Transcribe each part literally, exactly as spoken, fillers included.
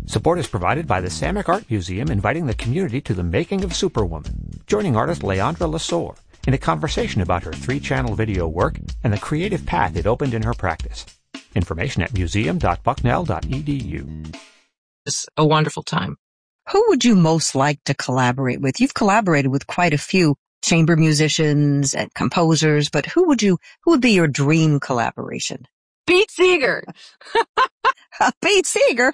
Support is provided by the Samick Art Museum, inviting the community to the making of Superwoman, joining artist Leandra Lesueur in a conversation about her three-channel video work and the creative path it opened in her practice. Information at museum dot bucknell dot e d u. It's a wonderful time. Who would you most like to collaborate with? You've collaborated with quite a few chamber musicians and composers, but who would you, who would be your dream collaboration? Pete Seeger. Pete Seeger?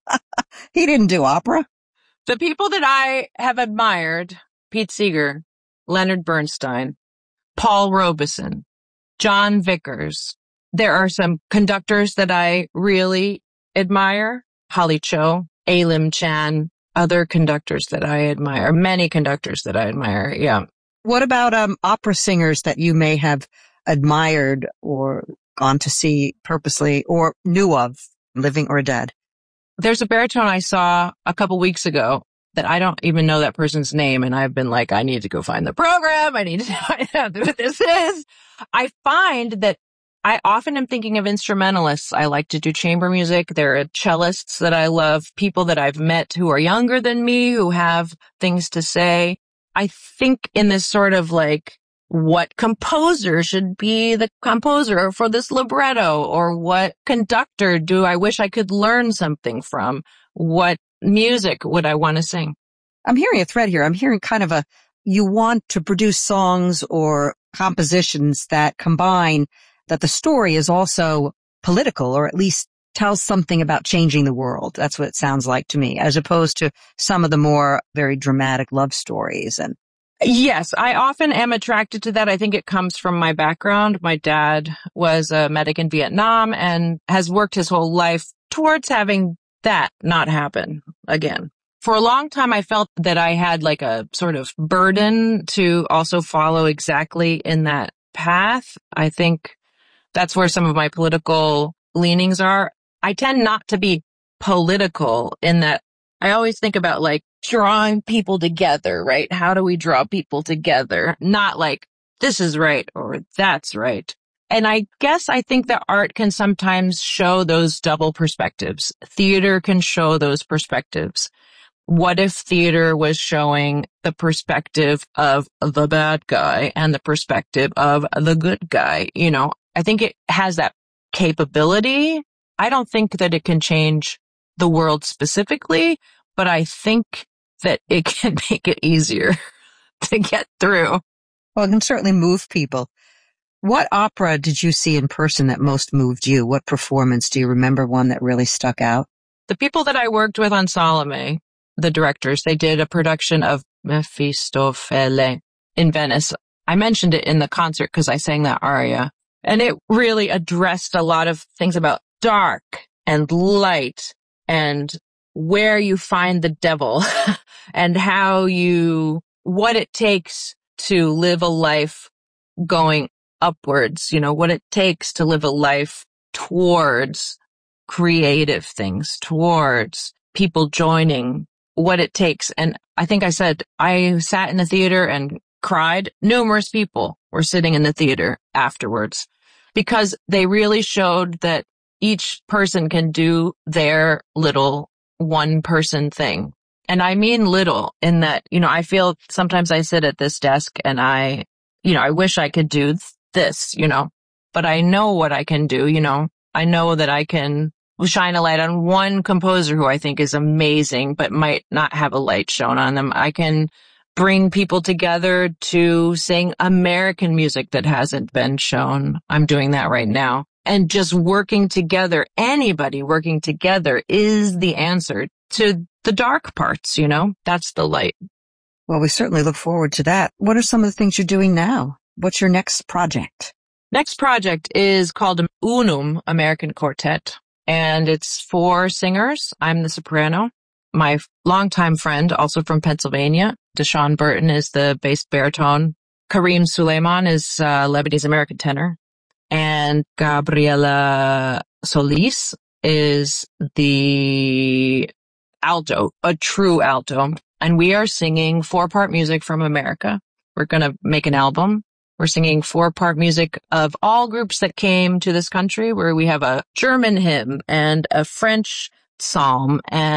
He didn't do opera. The people that I have admired, Pete Seeger, Leonard Bernstein, Paul Robeson, John Vickers. There are some conductors that I really admire. Holly Cho, Alim Chan, other conductors that I admire, many conductors that I admire, yeah. What about um opera singers that you may have admired or gone to see purposely or knew of, living or dead? There's a baritone I saw a couple weeks ago that I don't even know that person's name, and I've been like, I need to go find the program. I need to find out what this is. I find that I often am thinking of instrumentalists. I like to do chamber music. There are cellists that I love, people that I've met who are younger than me, who have things to say. I think in this sort of like, what composer should be the composer for this libretto, or what conductor do I wish I could learn something from? What music would I want to sing? I'm hearing a thread here. I'm hearing kind of a, you want to produce songs or compositions that combine that the story is also political, or at least tells something about changing the world. That's what it sounds like to me, as opposed to some of the more very dramatic love stories. And yes, I often am attracted to that. I think it comes from my background. My dad was a medic in Vietnam and has worked his whole life towards having that not happen again. For a long time, I felt that I had like a sort of burden to also follow exactly in that path. I think that's where some of my political leanings are. I tend not to be political in that I always think about like drawing people together, right? How do we draw people together? Not like this is right or that's right. And I guess I think that art can sometimes show those double perspectives. Theater can show those perspectives. What if theater was showing the perspective of the bad guy and the perspective of the good guy? You know, I think it has that capability. I don't think that it can change the world specifically, but I think that it can make it easier to get through. Well, it can certainly move people. What opera did you see in person that most moved you? What performance? Do you remember one that really stuck out? The people that I worked with on Salome, the directors, they did a production of Mefistofele in Venice. I mentioned it in the concert because I sang that aria, and it really addressed a lot of things about dark and light and where you find the devil and how you, what it takes to live a life going upwards, you know, what it takes to live a life towards creative things, towards people joining, what it takes. And I think I said, I sat in the theater and cried. Numerous people were sitting in the theater afterwards because they really showed that each person can do their little one person thing. And I mean little in that, you know, I feel sometimes I sit at this desk and I, you know, I wish I could do this, you know, but I know what I can do, you know, I know that I can shine a light on one composer who I think is amazing, but might not have a light shown on them. I can bring people together to sing American music that hasn't been shown. I'm doing that right now. And just working together, anybody working together is the answer to the dark parts, you know, that's the light. Well, we certainly look forward to that. What are some of the things you're doing now? What's your next project? Next project is called Unum American Quartet, and it's four singers. I'm the soprano. My longtime friend, also from Pennsylvania, Deshaun Burton, is the bass baritone. Kareem Suleiman is uh, Lebanese American tenor. And Gabriela Solis is the alto, a true alto. And we are singing four-part music from America. We're going to make an album. We're singing four-part music of all groups that came to this country, where we have a German hymn and a French psalm and